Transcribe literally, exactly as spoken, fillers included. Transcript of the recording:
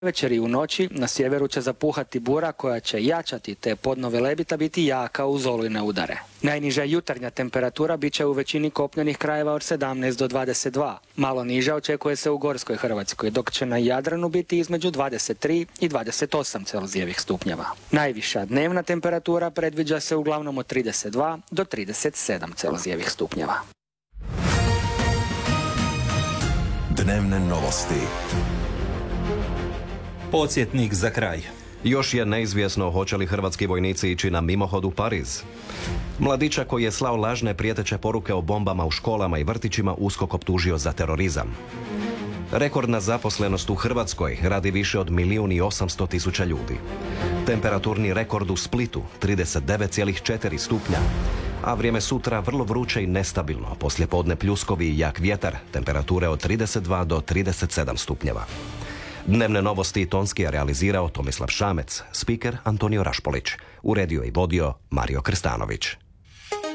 Večeri u noći na sjeveru će zapuhati bura koja će jačati, te podno Velebita biti jaka uz olujne udare. Najniža jutarnja temperatura bit će u većini kopnenih krajeva od sedamnaest do dvadeset dva. Malo niža očekuje se u gorskoj Hrvatskoj, dok će na Jadranu biti između dvadeset tri i dvadeset osam Celzijevih stupnjeva. Najviša dnevna temperatura predviđa se uglavnom od trideset dva do trideset sedam Celzijevih stupnjeva. Dnevne novosti. Podsjetnik za kraj. Još je neizvjesno hoće li hrvatski vojnici ići na mimohod u Pariz. Mladića koji je slao lažne prijeteće poruke o bombama u školama i vrtićima USKOK optužio za terorizam. Rekordna zaposlenost u Hrvatskoj radi više od milijun i osamsto tisuća ljudi. Temperaturni rekord u Splitu trideset devet zarez četiri stupnja. A vrijeme sutra vrlo vruće i nestabilno, poslijepodne pljuskovi i jak vjetar, temperature od trideset dva do trideset sedam stupnjeva. Dnevne novosti tonski je realizirao Tomislav Šamec, spiker Antonio Rašpolić, uredio i vodio Mario Krstanović.